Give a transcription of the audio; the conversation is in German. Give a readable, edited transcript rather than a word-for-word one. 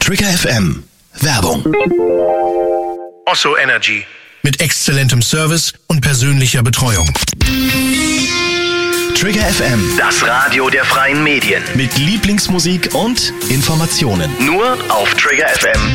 Trigger FM. Werbung. Osso Energy. Mit exzellentem Service und persönlicher Betreuung. Trigger FM. Das Radio der freien Medien. Mit Lieblingsmusik und Informationen. Nur auf Trigger FM.